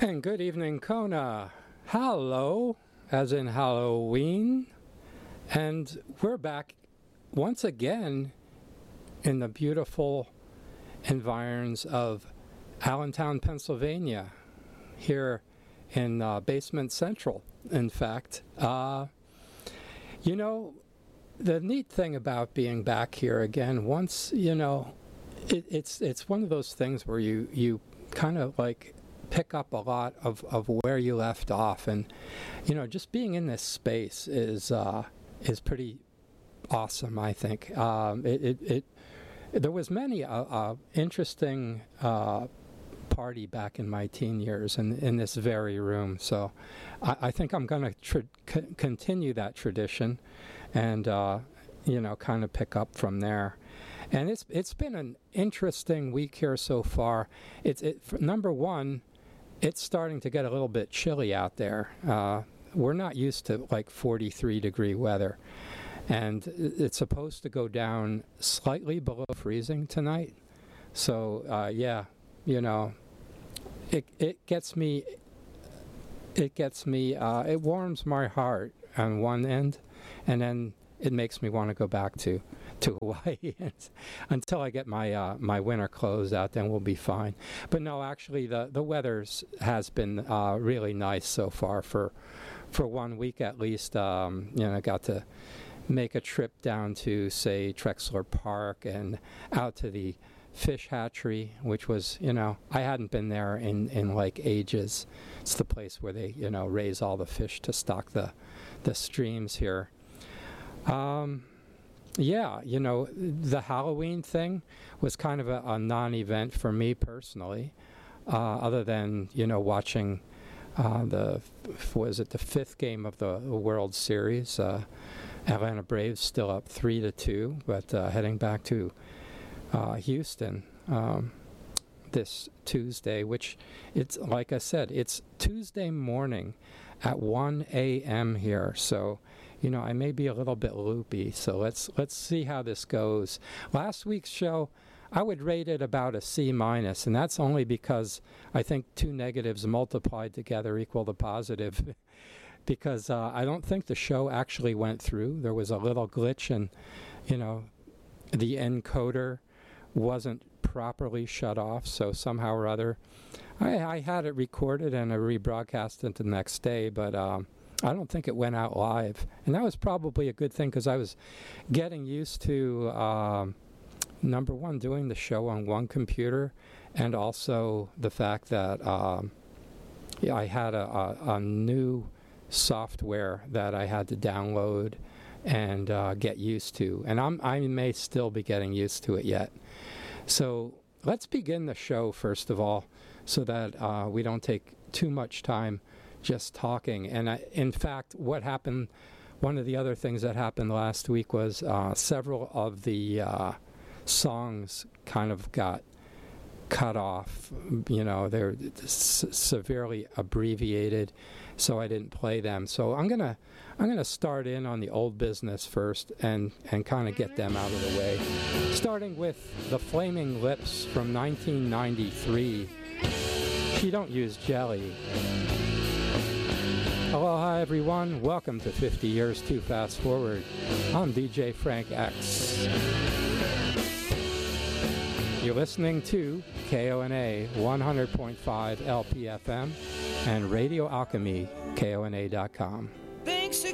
And good evening, Kona. Hello, as in Halloween. And we're back once again in the beautiful environs of Allentown, Pennsylvania, here in Basement Central, in fact. You know, the neat thing about being back here again, once, you know, it's one of those things where you kind of like pick up a lot of where you left off, and you know, just being in this space is pretty awesome, I think. There was many interesting party back in my teen years in this very room, so I think I'm going to continue that tradition and you know, kind of pick up from there. And it's been an interesting week here so far. Number one, it's starting to get a little bit chilly out there. We're not used to like 43-degree weather, and it's supposed to go down slightly below freezing tonight. So yeah, you know, it gets me. It warms my heart on one end, and then it makes me want to go back to Hawaii until I get my winter clothes out. Then we'll be fine. But no, actually, the weather has been really nice so far for 1 week at least. You know, I got to make a trip down to, say, Trexler Park and out to the fish hatchery, which was, you know, I hadn't been there in like ages. It's the place where they, you know, raise all the fish to stock the streams here. Yeah, you know, the Halloween thing was kind of a non-event for me personally, other than, you know, watching the fifth game of the World Series. Atlanta Braves still up 3-2, but heading back to Houston this Tuesday, which it's, like I said, it's Tuesday morning at 1 a.m. here, so you know, I may be a little bit loopy, so let's see how this goes. Last week's show, I would rate it about a C-, and that's only because I think two negatives multiplied together equal the positive, because I don't think the show actually went through. There was a little glitch, and you know, the encoder wasn't properly shut off, so somehow or other, I had it recorded and I rebroadcast it the next day, but I don't think it went out live, and that was probably a good thing because I was getting used to, number one, doing the show on one computer, and also the fact that yeah, I had a new software that I had to download and get used to, and I may still be getting used to it yet. So let's begin the show first of all, so that we don't take too much time just talking. And in fact, what happened, one of the other things that happened last week was several of the songs kind of got cut off. You know, they're severely abbreviated, so I didn't play them. So I'm gonna start in on the old business first and kind of get them out of the way, starting with the Flaming Lips from 1993. She Don't Use Jelly. Aloha everyone, welcome to 50 Years Too Fast Forward. I'm DJ Frank X. You're listening to KONA 100.5 LPFM and Radio Alchemy, KONA.com.